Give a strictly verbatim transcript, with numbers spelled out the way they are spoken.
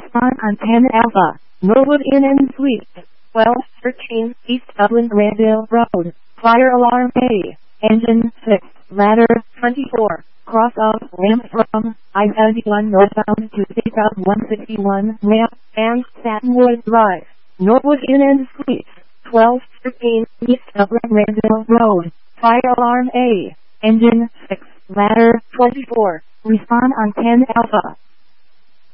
Respond on ten Alpha, Norwood Inn and Suites, twelve thirteen East Upland Randale Road. Fire alarm A. Engine six. Ladder twenty-four. Cross of ramp from I seventy-one northbound to southbound one sixty-one ramp and Satinwood Drive. Norwood Inn and Suites, twelve thirteen East Upland Randale Road. Fire alarm A. Engine six. Ladder twenty-four. Respond on ten Alpha.